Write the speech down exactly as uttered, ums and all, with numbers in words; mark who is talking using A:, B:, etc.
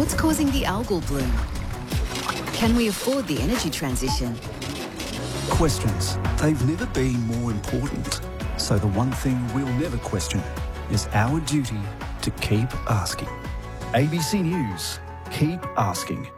A: What's causing the algal bloom? Can we afford the energy transition?
B: Questions. They've never been more important. So the one thing we'll never question is our duty to keep asking. A B C News. Keep asking.